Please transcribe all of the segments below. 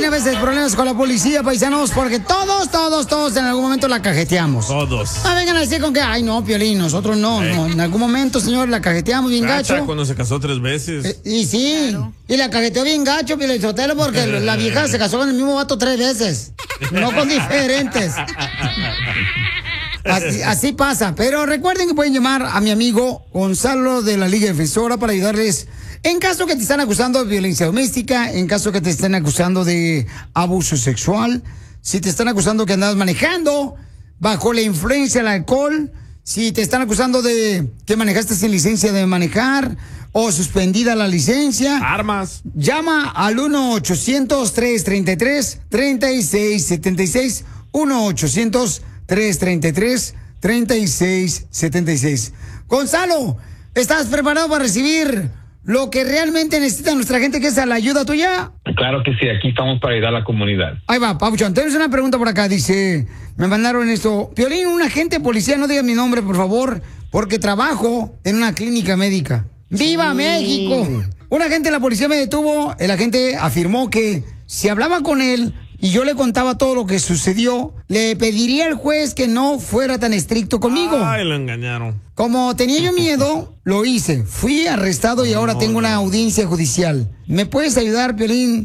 tiene a veces problemas con la policía, paisanos, porque todos en algún momento la cajeteamos. Todos. No vengan a decir con que, ay, no, Piolín, nosotros no. En algún momento, señor, la cajeteamos bien gacho. Cuando se casó 3 veces. Y sí, claro. Y la cajeteó bien gacho, Piolín Sotelo, porque la vieja se casó con el mismo vato 3 veces. No con diferentes. Así pasa. Pero recuerden que pueden llamar a mi amigo Gonzalo de la Liga Defensora para ayudarles en caso que te están acusando de violencia doméstica, en caso que te estén acusando de abuso sexual, si te están acusando que andas manejando bajo la influencia del alcohol, si te están acusando de que manejaste sin licencia de manejar o suspendida la licencia. Armas. Llama al 1-800-333-3676. 1-800-333-3676. Gonzalo, ¿estás preparado para recibir lo que realmente necesita nuestra gente, que es la ayuda tuya? Claro que sí, aquí estamos para ayudar a la comunidad. Ahí va, Papuchón, tenemos una pregunta por acá, dice, me mandaron esto. Piolín, un agente policía, no diga mi nombre, por favor, porque trabajo en una clínica médica. ¡Viva México! Un agente de la policía me detuvo, el agente afirmó que si hablaba con él y yo le contaba todo lo que sucedió, le pediría al juez que no fuera tan estricto conmigo. Ay, lo engañaron. Como tenía yo miedo, lo hice. Fui arrestado y ahora tengo una audiencia judicial. ¿Me puedes ayudar, Piolín?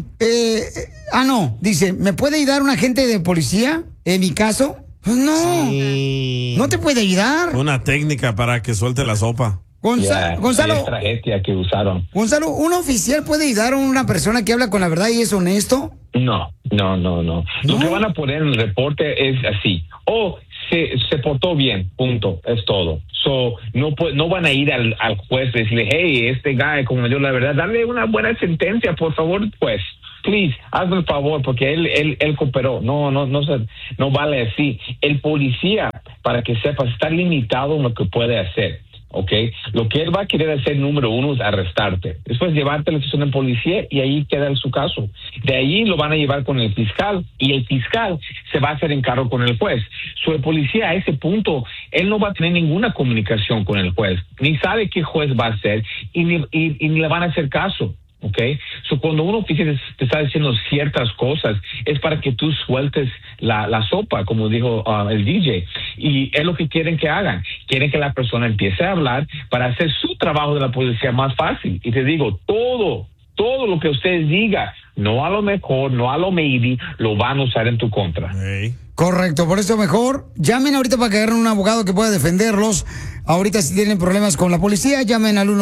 Dice, ¿me puede ayudar un agente de policía en mi caso? Pues no, no te puede ayudar. Una técnica para que suelte la sopa. Gonzalo, es estrategia que usaron. Gonzalo, ¿un oficial puede ayudar a una persona que habla con la verdad y es honesto? No. Lo que van a poner en el reporte es así. Se portó bien, punto, es todo. No van a ir al juez y decirle, hey, este guy, como me dio la verdad, dale una buena sentencia, por favor, pues. Please, hazme el favor, porque él cooperó. No vale así. El policía, para que sepas, está limitado en lo que puede hacer. ¿Ok? Lo que él va a querer hacer, número uno, es arrestarte. Después llevarte a la estación de policía y ahí queda su caso. De ahí lo van a llevar con el fiscal y el fiscal se va a hacer encargo con el juez. El policía a ese punto, él no va a tener ninguna comunicación con el juez, ni sabe qué juez va a hacer y ni le van a hacer caso. Okay, cuando un oficial te está diciendo ciertas cosas es para que tú sueltes la sopa, como dijo el DJ, y es lo que quieren que hagan. Quieren que la persona empiece a hablar para hacer su trabajo de la policía más fácil. Y te digo, todo lo que ustedes digan, no a lo mejor, no a lo maybe, lo van a usar en tu contra. Hey. Correcto, por eso mejor llamen ahorita para que agarren un abogado que pueda defenderlos. Ahorita si tienen problemas con la policía, llamen al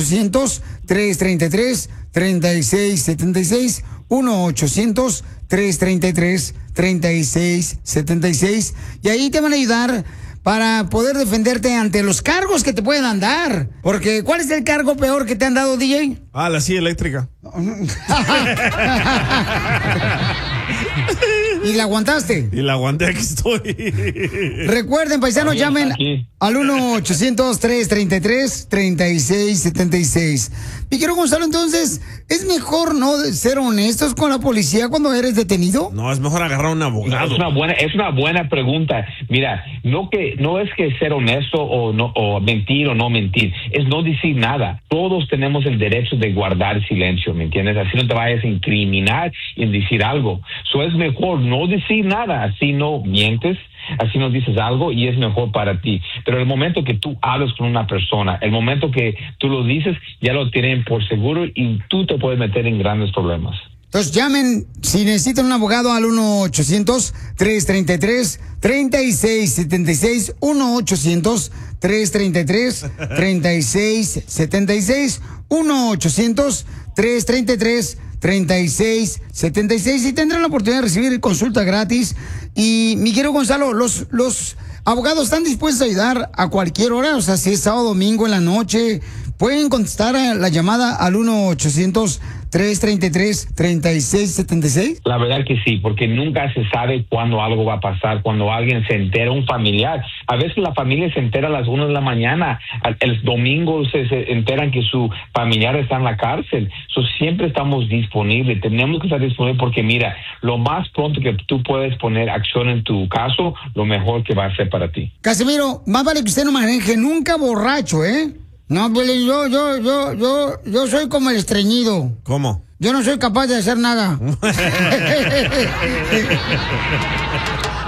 1-800-333-3676, 1-800-333-3676, y ahí te van a ayudar para poder defenderte ante los cargos que te puedan dar. Porque, ¿cuál es el cargo peor que te han dado, DJ? La silla eléctrica. ¿Y la aguantaste? Y la aguanté, aquí estoy. Recuerden, paisanos, llamen al 1-800-333-3676. Mi querido Gonzalo, entonces, ¿es mejor no ser honestos con la policía cuando eres detenido? No, es mejor agarrar a un abogado. Es una buena pregunta. Mira, no es que ser honesto o mentir o no mentir, es no decir nada. Todos tenemos el derecho de guardar silencio, ¿me entiendes? Así no te vayas a incriminar y en decir algo. Es mejor no decir nada, así no mientes, así no dices algo y es mejor para ti. Pero el momento que tú hablas con una persona, el momento que tú lo dices, ya lo tienen por seguro y tú te puedes meter en grandes problemas. Entonces llamen, si necesitan un abogado, al 1-800-333-3676, 1-800-333-3676, 1-800-333-3676, y tendrán la oportunidad de recibir consulta gratis. Y mi querido Gonzalo, los abogados están dispuestos a ayudar a cualquier hora, o sea, si es sábado, domingo, en la noche, pueden contestar a la llamada al 1-800-333-3676. La verdad que sí, porque nunca se sabe cuándo algo va a pasar, cuando alguien se entera, un familiar. A veces la familia se entera a las 1 de la mañana, el domingo se enteran que su familiar está en la cárcel. Siempre estamos disponibles, tenemos que estar disponibles porque mira, lo más pronto que tú puedes poner acción en tu caso, lo mejor que va a ser para ti. Casimiro, más vale que usted no maneje nunca borracho, ¿eh? No, pues yo soy como el estreñido. ¿Cómo? Yo no soy capaz de hacer nada.